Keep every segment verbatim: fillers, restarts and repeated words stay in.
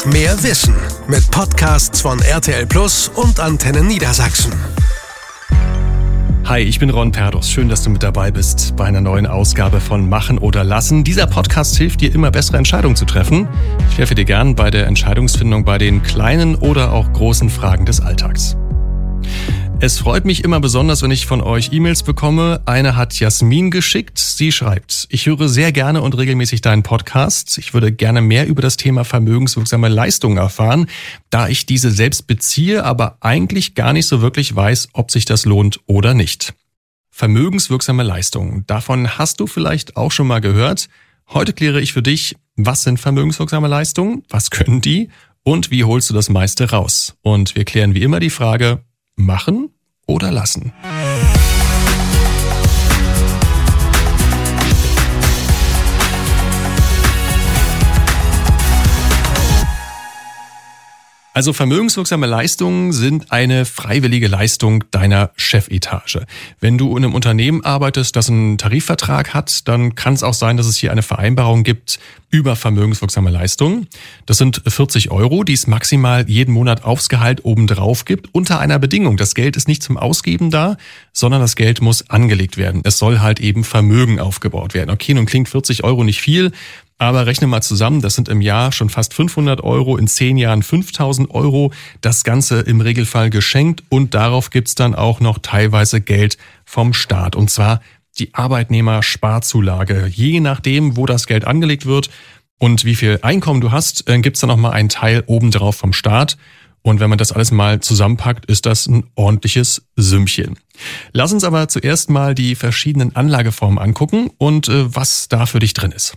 Mehr Wissen mit Podcasts von R T L Plus und Antenne Niedersachsen. Hi, ich bin Ron Perdos. Schön, dass du mit dabei bist bei einer neuen Ausgabe von Machen oder Lassen. Dieser Podcast hilft dir, immer bessere Entscheidungen zu treffen. Ich helfe dir gern bei der Entscheidungsfindung bei den kleinen oder auch großen Fragen des Alltags. Es freut mich immer besonders, wenn ich von euch E-Mails bekomme. Eine hat Jasmin geschickt. Sie schreibt: Ich höre sehr gerne und regelmäßig deinen Podcast. Ich würde gerne mehr über das Thema vermögenswirksame Leistungen erfahren, da ich diese selbst beziehe, aber eigentlich gar nicht so wirklich weiß, ob sich das lohnt oder nicht. Vermögenswirksame Leistungen. Davon hast du vielleicht auch schon mal gehört. Heute kläre ich für dich, was sind vermögenswirksame Leistungen, was können die und wie holst du das meiste raus? Und wir klären wie immer die Frage: Machen oder lassen? Also vermögenswirksame Leistungen sind eine freiwillige Leistung deiner Chefetage. Wenn du in einem Unternehmen arbeitest, das einen Tarifvertrag hat, dann kann es auch sein, dass es hier eine Vereinbarung gibt über vermögenswirksame Leistungen. Das sind vierzig Euro, die es maximal jeden Monat aufs Gehalt obendrauf gibt, unter einer Bedingung. Das Geld ist nicht zum Ausgeben da, sondern das Geld muss angelegt werden. Es soll halt eben Vermögen aufgebaut werden. Okay, nun klingt vierzig Euro nicht viel, aber rechne mal zusammen, das sind im Jahr schon fast fünfhundert Euro, in zehn Jahren fünftausend Euro. Das Ganze im Regelfall geschenkt und darauf gibt's dann auch noch teilweise Geld vom Staat. Und zwar die Arbeitnehmersparzulage. Je nachdem, wo das Geld angelegt wird und wie viel Einkommen du hast, gibt's dann noch mal einen Teil obendrauf vom Staat. Und wenn man das alles mal zusammenpackt, ist das ein ordentliches Sümmchen. Lass uns aber zuerst mal die verschiedenen Anlageformen angucken und äh, was da für dich drin ist.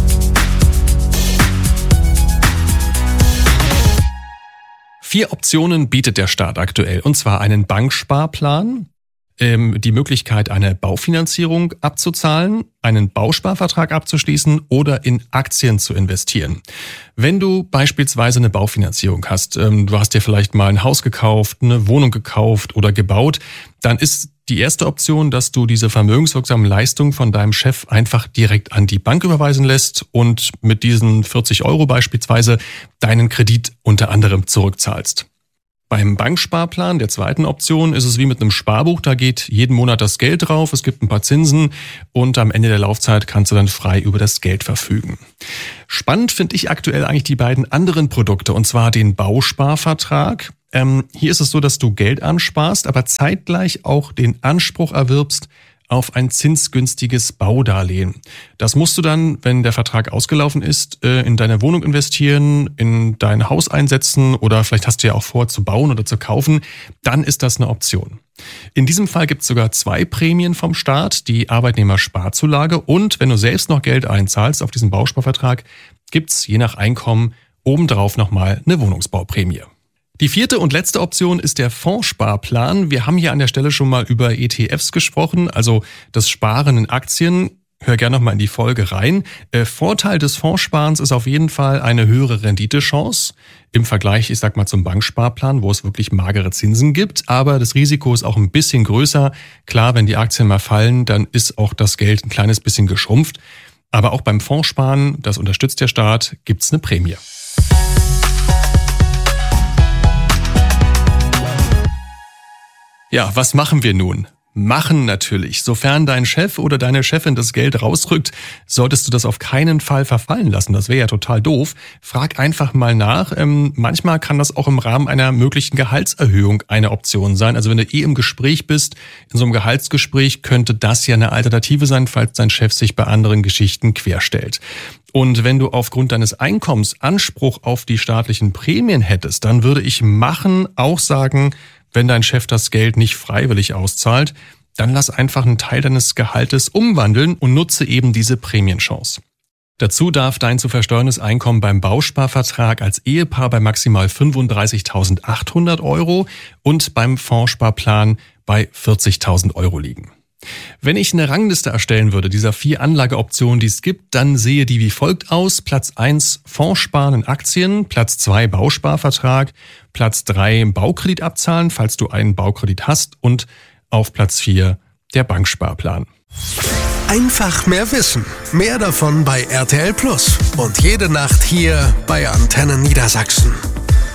Vier Optionen bietet der Staat aktuell, und zwar einen Banksparplan, ähm, die Möglichkeit, eine Baufinanzierung abzuzahlen, einen Bausparvertrag abzuschließen oder in Aktien zu investieren. Wenn du beispielsweise eine Baufinanzierung hast, ähm, du hast dir vielleicht mal ein Haus gekauft, eine Wohnung gekauft oder gebaut, dann ist die erste Option, dass du diese vermögenswirksamen Leistungen von deinem Chef einfach direkt an die Bank überweisen lässt und mit diesen vierzig Euro beispielsweise deinen Kredit unter anderem zurückzahlst. Beim Banksparplan, der zweiten Option, ist es wie mit einem Sparbuch. Da geht jeden Monat das Geld drauf, es gibt ein paar Zinsen und am Ende der Laufzeit kannst du dann frei über das Geld verfügen. Spannend finde ich aktuell eigentlich die beiden anderen Produkte, und zwar den Bausparvertrag. Ähm, hier ist es so, dass du Geld ansparst, aber zeitgleich auch den Anspruch erwirbst auf ein zinsgünstiges Baudarlehen. Das musst du dann, wenn der Vertrag ausgelaufen ist, in deine Wohnung investieren, in dein Haus einsetzen oder vielleicht hast du ja auch vor zu bauen oder zu kaufen. Dann ist das eine Option. In diesem Fall gibt es sogar zwei Prämien vom Staat, die Arbeitnehmersparzulage, und wenn du selbst noch Geld einzahlst auf diesen Bausparvertrag, gibt es je nach Einkommen obendrauf nochmal eine Wohnungsbauprämie. Die vierte und letzte Option ist der Fondssparplan. Wir haben hier an der Stelle schon mal über E T Fs gesprochen, also das Sparen in Aktien. Hör gerne noch mal in die Folge rein. Äh, Vorteil des Fondssparens ist auf jeden Fall eine höhere Renditechance im Vergleich, ich sag mal, zum Banksparplan, wo es wirklich magere Zinsen gibt. Aber das Risiko ist auch ein bisschen größer. Klar, wenn die Aktien mal fallen, dann ist auch das Geld ein kleines bisschen geschrumpft. Aber auch beim Fondssparen, das unterstützt der Staat, gibt's eine Prämie. Ja, was machen wir nun? Machen natürlich. Sofern dein Chef oder deine Chefin das Geld rausrückt, solltest du das auf keinen Fall verfallen lassen. Das wäre ja total doof. Frag einfach mal nach. Ähm, manchmal kann das auch im Rahmen einer möglichen Gehaltserhöhung eine Option sein. Also wenn du eh im Gespräch bist, in so einem Gehaltsgespräch, könnte das ja eine Alternative sein, falls dein Chef sich bei anderen Geschichten querstellt. Und wenn du aufgrund deines Einkommens Anspruch auf die staatlichen Prämien hättest, dann würde ich machen auch sagen, wenn dein Chef das Geld nicht freiwillig auszahlt, dann lass einfach einen Teil deines Gehaltes umwandeln und nutze eben diese Prämienchance. Dazu darf dein zu versteuerndes Einkommen beim Bausparvertrag als Ehepaar bei maximal fünfunddreißigtausendachthundert Euro und beim Fondssparplan bei vierzigtausend Euro liegen. Wenn ich eine Rangliste erstellen würde dieser vier Anlageoptionen, die es gibt, dann sehe die wie folgt aus. Platz eins Fondssparen in Aktien, Platz zwei Bausparvertrag, Platz drei Baukredit abzahlen, falls du einen Baukredit hast, und auf Platz vier der Banksparplan. Einfach mehr Wissen. Mehr davon bei R T L Plus. Und jede Nacht hier bei Antenne Niedersachsen.